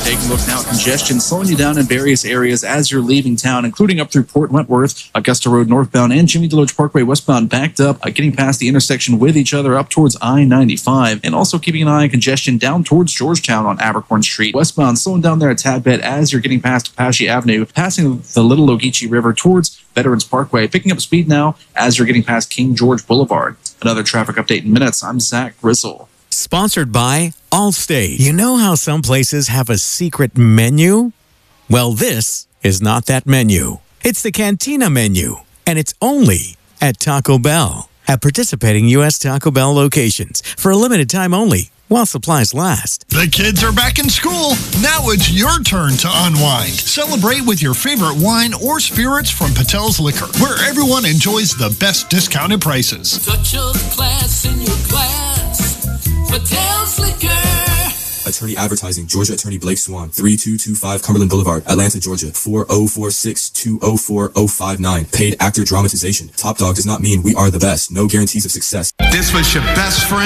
Take a look now at congestion slowing you down in various areas as you're leaving town, including up through Port Wentworth, Augusta Road northbound, and Jimmy DeLoach Parkway westbound backed up, getting past the intersection with each other up towards I-95, and also keeping an eye on congestion down towards Georgetown on Abercorn Street. Westbound, slowing down there a tad bit as you're getting past Apache Avenue, passing the Little Ogeechee River towards Veterans Parkway, picking up speed now as you're getting past King George Boulevard. Another traffic update in minutes. I'm Zach Gristle. Sponsored by Allstate. You know how some places have a secret menu? Well, this is not that menu. It's the Cantina menu, and it's only at Taco Bell. At participating U.S. Taco Bell locations for a limited time only, while supplies last. The kids are back in school. Now it's your turn to unwind. Celebrate with your favorite wine or spirits from Patel's Liquor, where everyone enjoys the best discounted prices. Touch of class in your glass. Patel's Liquor. Attorney Advertising, Georgia Attorney Blake Swan, 3225 Cumberland Boulevard, Atlanta, Georgia, 4046204059. Paid actor dramatization. Top dog does not mean we are the best. No guarantees of success. This was your best friend.